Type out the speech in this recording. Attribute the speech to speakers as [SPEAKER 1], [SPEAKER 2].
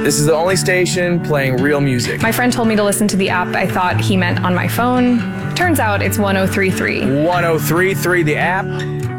[SPEAKER 1] This is the only station playing real music.
[SPEAKER 2] My friend told me to listen to the app. I thought he meant on my phone. Turns out it's 103.3.
[SPEAKER 1] 103.3 the app.